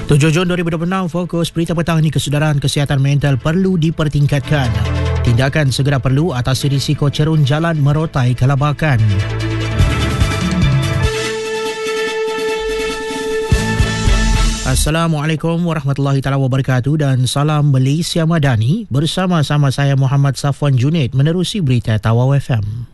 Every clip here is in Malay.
7 Jun 2026, fokus berita petang ini, kesedaran kesihatan mental perlu dipertingkatkan. Tindakan segera perlu atasi risiko cerun jalan merotai kelabakan. Assalamualaikum warahmatullahi taala wabarakatuh dan salam Malaysia Madani. Bersama-sama saya Muhammad Safwan Junaid menerusi berita Tawau FM.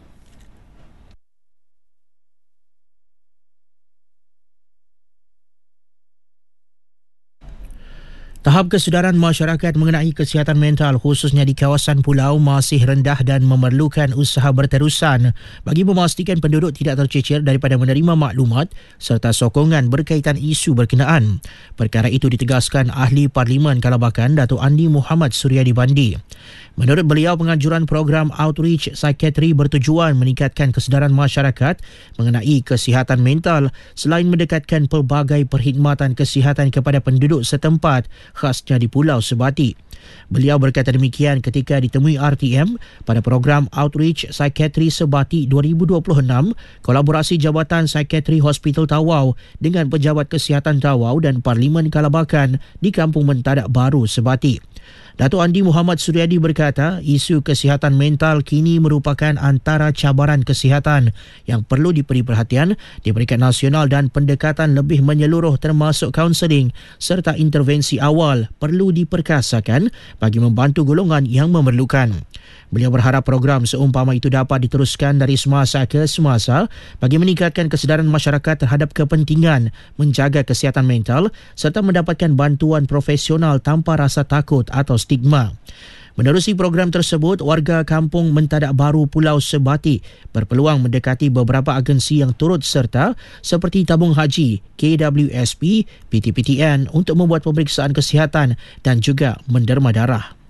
Tahap kesedaran masyarakat mengenai kesihatan mental khususnya di kawasan pulau masih rendah dan memerlukan usaha berterusan bagi memastikan penduduk tidak tercecer daripada menerima maklumat serta sokongan berkaitan isu berkenaan. Perkara itu ditegaskan Ahli Parlimen Kalabakan Datuk Andi Muhammad Suryadi Bandi. Menurut beliau, penganjuran program Outreach Psychiatry bertujuan meningkatkan kesedaran masyarakat mengenai kesihatan mental selain mendekatkan pelbagai perkhidmatan kesihatan kepada penduduk setempat, khasnya di Pulau Sebati. Beliau berkata demikian ketika ditemui RTM pada program Outreach Psychiatry Sebati 2026, kolaborasi Jabatan Psychiatry Hospital Tawau dengan Pejabat Kesihatan Tawau dan Parlimen Kalabakan di Kampung Mentadak Baru Sebati. Datuk Andi Muhammad Suryadi berkata, isu kesihatan mental kini merupakan antara cabaran kesihatan yang perlu diberi perhatian di peringkat nasional dan pendekatan lebih menyeluruh termasuk kaunseling serta intervensi awal perlu diperkasakan bagi membantu golongan yang memerlukan. Beliau berharap program seumpama itu dapat diteruskan dari semasa ke semasa bagi meningkatkan kesedaran masyarakat terhadap kepentingan menjaga kesihatan mental serta mendapatkan bantuan profesional tanpa rasa takut atau stigma. Menerusi program tersebut, warga Kampung Mentadak Baru Pulau Sebati berpeluang mendekati beberapa agensi yang turut serta seperti Tabung Haji, KWSP, PTPTN untuk membuat pemeriksaan kesihatan dan juga menderma darah.